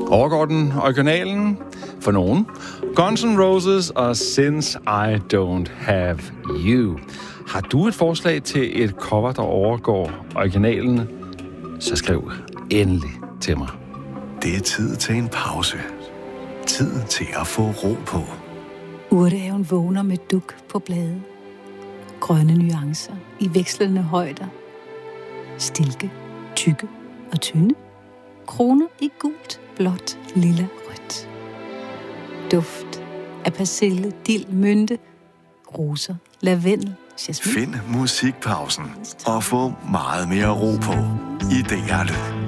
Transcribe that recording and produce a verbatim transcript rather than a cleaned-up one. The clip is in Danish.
Overgår den originalen for nogen? Guns N' Roses og Since I Don't Have You. Har du et forslag til et cover, der overgår originalen? Så skriv endelig til mig. Det er tid til en pause. Tid til at få ro på. Urtehaven vågner med duk på blade. Grønne nuancer i vekslende højder. Stilke, tykke og tynde. Kroner i gult, blåt, lilla, rødt. Duft af persille, dild, mynte, roser, lavendel, jasmin. Find musikpausen og få meget mere ro på i D R Lyd.